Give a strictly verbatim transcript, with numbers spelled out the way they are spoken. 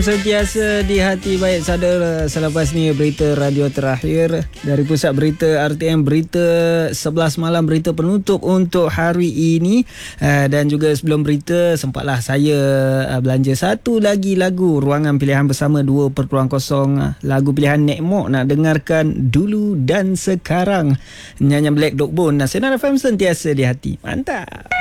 Sentiasa di hati baik saudara. Selepas ni berita radio terakhir dari Pusat Berita R T M, berita sebelas malam, berita penutup untuk hari ini. Dan juga sebelum berita sempatlah saya belanja satu lagi lagu Ruangan Pilihan Bersama dua kosong, lagu pilihan Nek Mok. Nak dengarkan Dulu dan Sekarang, nyanyian Black Dog Bone. Sinar F M sentiasa di hati. Mantap.